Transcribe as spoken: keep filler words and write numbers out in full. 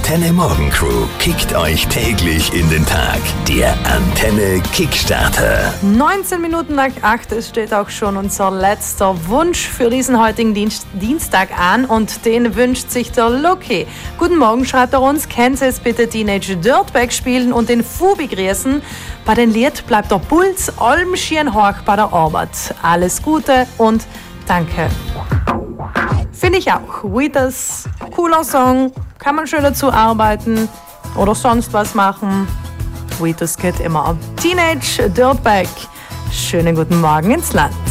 Antenne Morgen Crew kickt euch täglich in den Tag. Der Antenne Kickstarter. neunzehn Minuten nach acht, es steht auch schon unser letzter Wunsch für diesen heutigen Dienst, Dienstag an und den wünscht sich der Lucky. Guten Morgen, schreibt er uns, können Sie es bitte Teenage Dirtbag spielen und den Fubi grüßen. Bei den Lied bleibt der Puls allem schön hoch bei der Arbeit. Alles Gute und danke. Finde ich auch. Weeters, cooler Song, kann man schön dazu arbeiten oder sonst was machen. Weeters geht immer. Teenage Dirtbag, schönen guten Morgen ins Land.